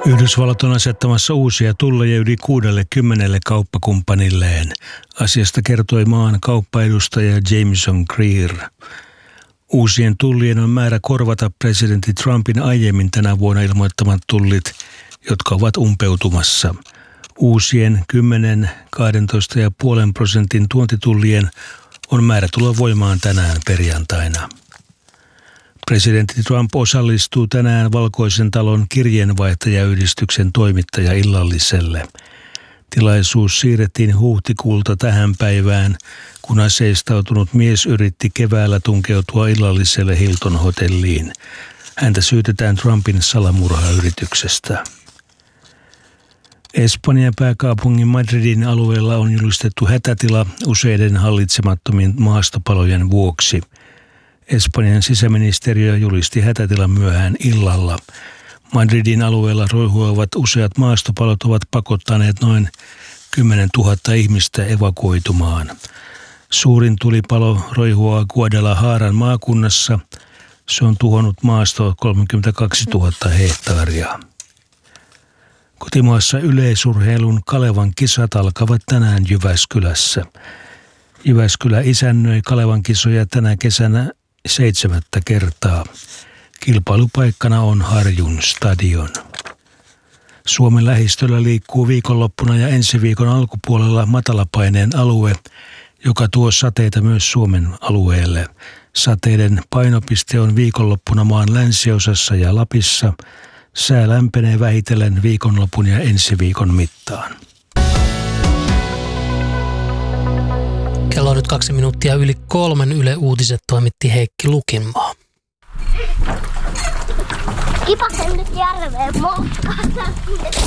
Yhdysvallat on asettamassa uusia tulleja yli 60 kauppakumppanilleen. Asiasta kertoi maan kauppaedustaja Jameson Greer. Uusien tullien on määrä korvata presidentti Trumpin aiemmin tänä vuonna ilmoittamat tullit, jotka ovat umpeutumassa. Uusien 10-12,5% tuontitullien on määrä tulla voimaan tänään perjantaina. Presidentti Trump osallistuu tänään Valkoisen talon kirjeenvaihtajayhdistyksen toimittajaillalliselle. Tilaisuus siirrettiin huhtikuulta tähän päivään, kun aseistautunut mies yritti keväällä tunkeutua illalliselle Hilton hotelliin. Häntä syytetään Trumpin salamurhayrityksestä. Espanjan pääkaupungin Madridin alueella on julistettu hätätila useiden hallitsemattomien maastopalojen vuoksi. Espanjan sisäministeriö julisti hätätilan myöhään illalla. Madridin alueella roihuavat useat maastopalot ovat pakottaneet noin 10 000 ihmistä evakuoitumaan. Suurin tulipalo roihuaa Guadalajaran maakunnassa. Se on tuhonnut maastoa 32 000 hehtaaria. Kotimaassa yleisurheilun Kalevan kisat alkavat tänään Jyväskylässä. Jyväskylä isännöi Kalevan kisoja tänä kesänä 7. kertaa. Kilpailupaikkana on Harjun stadion. Suomen lähistöllä liikkuu viikonloppuna ja ensi viikon alkupuolella matalapaineen alue, joka tuo sateita myös Suomen alueelle. Sateiden painopiste on viikonloppuna maan länsiosassa ja Lapissa. Sää lämpenee vähitellen viikonlopun ja ensi viikon mittaan. Kello on nyt 2 minuuttia yli 3. Yle Uutiset toimitti Heikki Lukinmaa. Kipasen nyt järveen moskata.